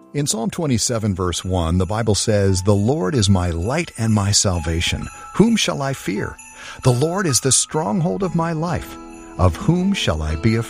In Psalm 27, verse 1, the Bible says, "The Lord is my light and my salvation. Whom shall I fear? The Lord is the stronghold of my life. Of whom shall I be afraid?"